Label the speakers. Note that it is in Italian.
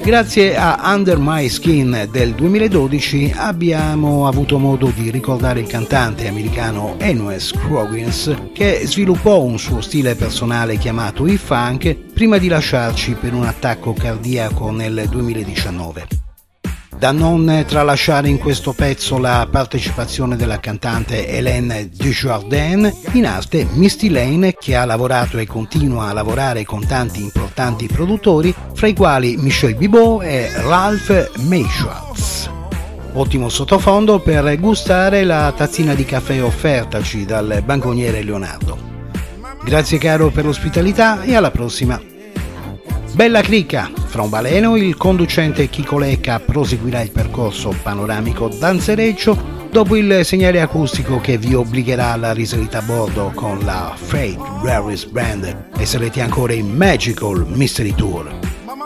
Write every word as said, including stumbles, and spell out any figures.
Speaker 1: Grazie a Under My Skin del duemiladodici abbiamo avuto modo di ricordare il cantante americano Enos Scroggins, che sviluppò un suo stile personale chiamato E-Funk prima di lasciarci per un attacco cardiaco nel duemiladiciannove. Da non tralasciare in questo pezzo la partecipazione della cantante Hélène Dujardin, in arte Misty Lane, che ha lavorato e continua a lavorare con tanti importanti produttori, fra i quali Michel Bibot e Ralph Mayschwartz. Ottimo sottofondo per gustare la tazzina di caffè offertaci dal banconiere Leonardo. Grazie caro per l'ospitalità e alla prossima. Bella cricca! Fra un baleno il conducente Chico Lecca proseguirà il percorso panoramico danzereccio dopo il segnale acustico che vi obbligherà alla risalita a bordo con la Freight Railways Band e sarete ancora in Magical Mystery Tour.